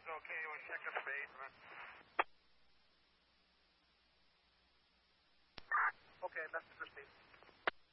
okay. We'll check the basement. Okay, message received.